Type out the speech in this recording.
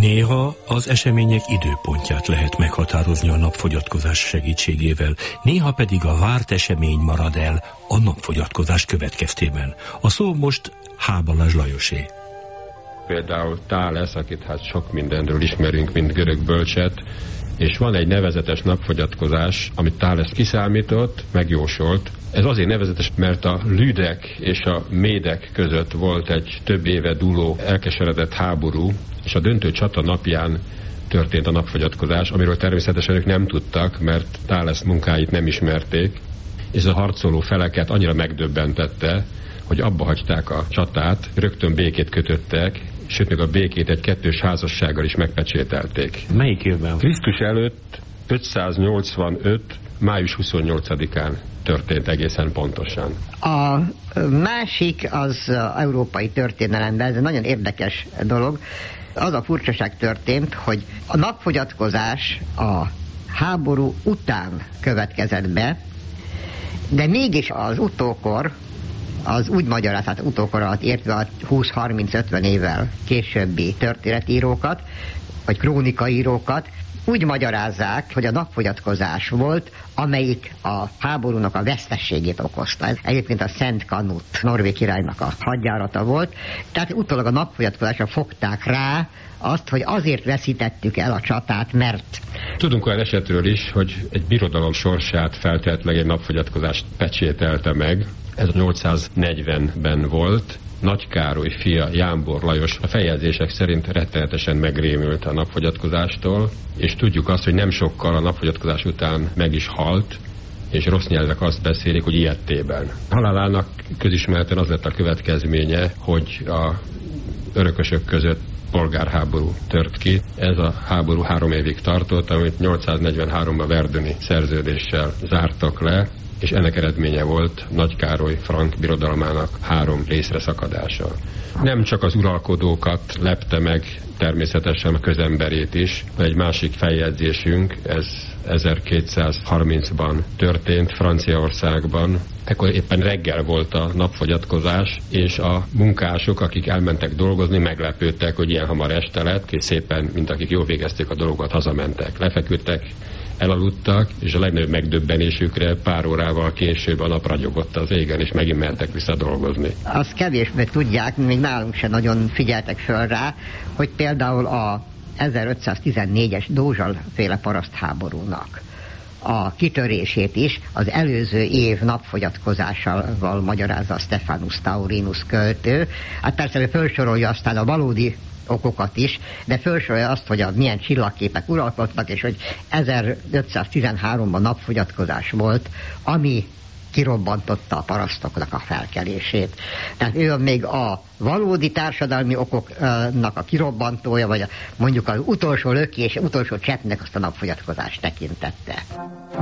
Néha az események időpontját lehet meghatározni a napfogyatkozás segítségével, néha pedig a várt esemény marad el a napfogyatkozás következtében. A szó most H. Balázs Lajosé. Például Thálesz, akit hát sok mindenről ismerünk, mint görög bölcset, és van egy nevezetes napfogyatkozás, amit Thálesz kiszámított, megjósolt. Ez azért nevezetes, mert a lüdek és a médek között volt egy több éve dúló elkeseredett háború, és a döntő csata napján történt a napfogyatkozás, amiről természetesen ők nem tudtak, mert Thálesz munkáit nem ismerték, és a harcoló feleket annyira megdöbbentette, hogy abba hagyták a csatát, rögtön békét kötöttek, sőt, még a békét egy kettős házassággal is megpecsételték. Melyik évben? Krisztus előtt 585. május 28-án történt egészen pontosan. A másik az európai történelemben, ez egy nagyon érdekes dolog. Az a furcsaság történt, hogy a napfogyatkozás a háború után következett be, de mégis az utókor, az úgy magyaráz, hát utókor alatt értve a 20-30-50 évvel későbbi történetírókat, vagy krónikaírókat, úgy magyarázzák, hogy a napfogyatkozás volt, amelyik a háborúnak a veszteségét okozta. Ez egyébként a Szent Kanut, Norvég királynak a hadjárata volt, tehát utólag a napfogyatkozásra fogták rá azt, hogy azért veszítettük el a csatát, mert... Tudunk olyan esetről is, hogy egy birodalom sorsát feltétlenül egy napfogyatkozást pecsételte meg. Ez 840-ben volt. Nagy Károly fia, Jámbor Lajos a feljegyzések szerint rettenetesen megrémült a napfogyatkozástól, és tudjuk azt, hogy nem sokkal a napfogyatkozás után meg is halt, és rossz nyelvek azt beszélik, hogy ilyettében. Halálának közismerten az lett a következménye, hogy a örökösök között polgárháború tört ki. Ez a háború 3 évig tartott, amit 843-ban verduni szerződéssel zártak le, és ennek eredménye volt Nagy Károly frank birodalmának 3 részre szakadása. Nem csak az uralkodókat lepte meg, természetesen a közemberét is. Egy másik feljegyzésünk, ez 1230-ban történt Franciaországban. Ekkor éppen reggel volt a napfogyatkozás, és a munkások, akik elmentek dolgozni, meglepődtek, hogy ilyen hamar este lett, és szépen, mint akik jól végezték a dolgokat, hazamentek. Lefeküdtek, elaludtak, és a legnagyobb megdöbbenésükre pár órával később a nap ragyogott az égen, és megint mertek vissza dolgozni. Azt kevésbé tudják, még nálunk se nagyon figyeltek föl rá, hogy például a 1514-es Dózsal-féle parasztháborúnak a kitörését is az előző év napfogyatkozásával magyarázza Stephanus Taurinus költő. Hát persze felsorolja aztán a valódi okokat is, de felsorolja azt, hogy milyen csillagképek uralkodtak, és hogy 1513-ban napfogyatkozás volt, ami kirobbantotta a parasztoknak a felkelését. Tehát ő még a valódi társadalmi okoknak a kirobbantója, vagy mondjuk az utolsó lökés, utolsó cseppnek azt a napfogyatkozást tekintette.